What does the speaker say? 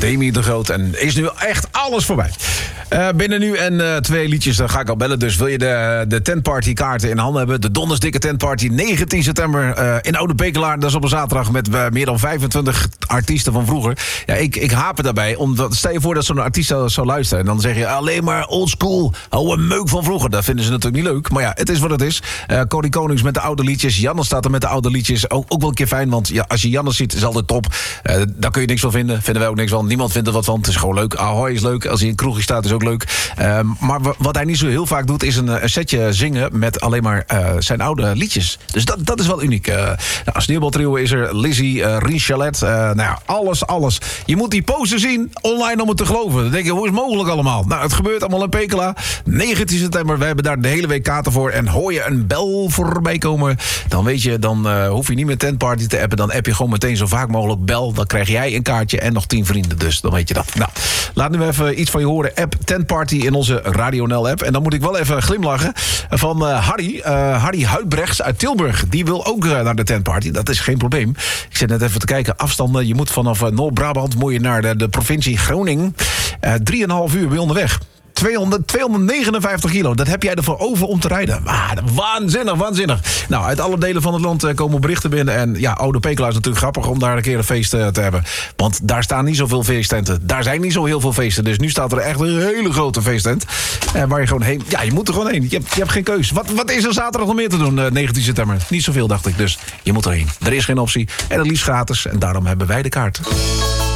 Demi de Groot. En is nu echt alles voorbij. Binnen nu en 2 liedjes, dan ga ik al bellen. Dus wil je de tentparty kaarten in handen hebben? De Dondersdikke tentparty, 19 september in Oude Pekelaar. Dat is op een zaterdag met meer dan 25 artiesten van vroeger. Ja, ik haper daarbij. Omdat, stel je voor dat zo'n artiest zou luisteren. En dan zeg je alleen maar old school. Oh, een meuk van vroeger. Dat vinden ze natuurlijk niet leuk. Maar ja, het is wat het is. Cody Konings met de oude liedjes. Jannes staat er met de oude liedjes. Ook wel een keer fijn, want ja, als je Jannes ziet, is altijd top. Daar kun je niks van vinden. Vinden wij ook niks van. Niemand vindt er wat van. Het is gewoon leuk. Ahoy is leuk. Als hij in een kroegje staat, is ook leuk. Maar wat hij niet zo heel vaak doet, is een setje zingen met alleen maar zijn oude liedjes. Dus dat is wel uniek. Sneeuwbaltrio is er. Lizzie, Richalet. Nou ja, alles. Je moet die poster zien online om het te geloven. Dan denk je, hoe is het mogelijk allemaal? Nou, het gebeurt allemaal in Pekela. 19 september. We hebben daar de hele week kaarten voor. En hoor je een bel voorbij komen, dan weet je, dan hoef je niet meer tentparty te appen. Dan app je gewoon meteen zo vaak mogelijk bel. Dan krijg jij een kaartje en nog 10 vrienden. Dus dan weet je dat. Nou, laat nu even iets van je horen. App Tentparty in onze Radio NL app. En dan moet ik wel even glimlachen van Harry Huidbrechts uit Tilburg. Die wil ook naar de tentparty. Dat is geen probleem. Ik zit net even te kijken. Afstanden. Je moet vanaf Noord-Brabant moet je naar de provincie Groningen. 3,5 uur bij onderweg. 259 kilo. Dat heb jij ervoor over om te rijden. Waanzinnig. Nou, uit alle delen van het land komen berichten binnen. En ja, Oude Pekela is natuurlijk grappig om daar een keer een feest te hebben. Want daar staan niet zoveel feesttenten. Daar zijn niet zo heel veel feesten. Dus nu staat er echt een hele grote feesttent. Waar je gewoon heen... Ja, je moet er gewoon heen. Je hebt geen keus. Wat is er zaterdag nog meer te doen, 19 september? Niet zoveel, dacht ik. Dus je moet erheen. Er is geen optie. En het liefst gratis. En daarom hebben wij de kaart.